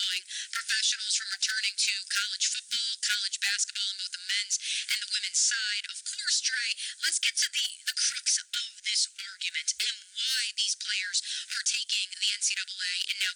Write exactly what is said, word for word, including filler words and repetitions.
stopping professionals from returning to college football, college basketball on both the men's and the women's side. Of course, Dre, let's get to the, the crux of this argument and why these players are taking the N C double A and now